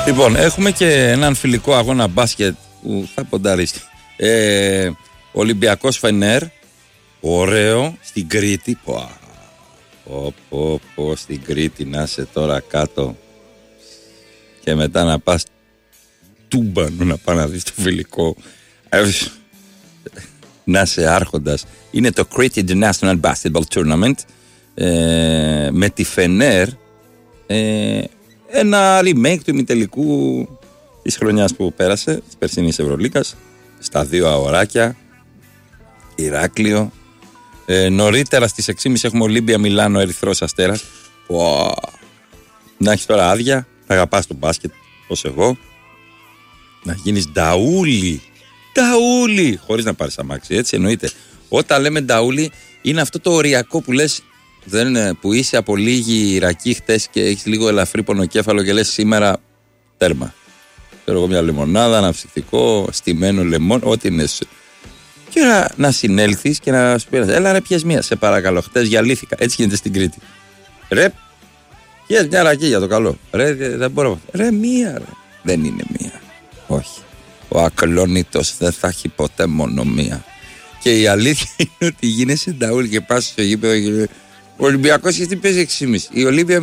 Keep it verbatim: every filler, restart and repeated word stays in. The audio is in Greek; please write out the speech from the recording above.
Λοιπόν, έχουμε και έναν φιλικό αγώνα μπάσκετ που θα πονταρίσει. Ε, Ολυμπιακός Φενέρ. Ωραίο. Στην Κρήτη. Πω, πω, πω, πω, στην Κρήτη να είσαι τώρα κάτω. Και μετά να πας Τούμπανο να πάει να δεις το φιλικό. Να είσαι άρχοντας. Είναι το Crete International Basketball Tournament. Ε, με τη Φενέρ. Ε, ένα remake του ημιτελικού της χρονιάς που πέρασε, της περσινής Ευρωλίκας, στα δύο αγοράκια, Ηράκλειο. Ε, νωρίτερα στις έξι και μισή έχουμε Ολύμπια Μιλάνο, Ερυθρός Αστέρας. Wow. Να έχεις τώρα άδεια, να αγαπάς το μπάσκετ, ως εγώ. Να γίνεις νταούλι, νταούλι, χωρίς να πάρεις αμάξι, έτσι εννοείται. Όταν λέμε νταούλι, είναι αυτό το οριακό που λες, δεν είναι, που είσαι από λίγη Ιρακή χτες και έχεις λίγο ελαφρύ πονοκέφαλο και λες σήμερα τέρμα. Θέλω εγώ μια λεμονάδα, ένα ψυχτικό, στημένο λεμόν, ό,τι είναι. Και να, να συνέλθεις και να σου πει, έλα ρε πιες μία, σε παρακαλώ, χτες γυαλήθηκα. Έτσι γίνεται στην Κρήτη. Ρε, πιες μια ρακή για το καλό. Ρε, δεν μπορώ. Ρε, μία ρε. Δεν είναι μία. Όχι. Ο ακλόνητος δεν θα έχει ποτέ μόνο μία. Και η αλήθεια είναι ότι γίνεσαι νταούλ και πας στο γήπεδο και ο Ολυμπιακός γιατί παίζει έξι και μισή. Η Ολύμπια